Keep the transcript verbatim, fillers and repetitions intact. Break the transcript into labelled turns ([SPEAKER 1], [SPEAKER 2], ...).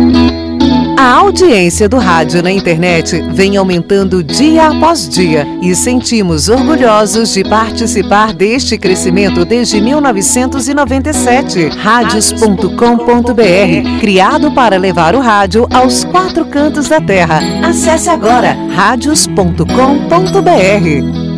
[SPEAKER 1] A audiência do rádio na internet vem aumentando dia após dia e sentimos orgulhosos de participar deste crescimento desde mil novecentos e noventa e sete. Rádios ponto com ponto br, criado para levar o rádio aos quatro cantos da terra. Acesse agora rádios ponto com ponto br.